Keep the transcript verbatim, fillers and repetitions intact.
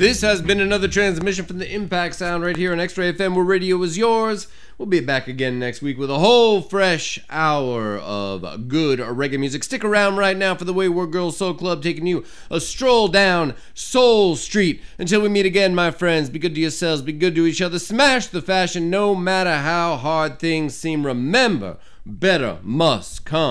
This has been another transmission from the Impact Sound right here on X-Ray F M, where radio is yours. We'll be back again next week with a whole fresh hour of good reggae music. Stick around right now for the Wayward Girls Soul Club, taking you a stroll down Soul Street. Until we meet again, my friends, be good to yourselves, be good to each other. Smash the fashion no matter how hard things seem. Remember, better must come.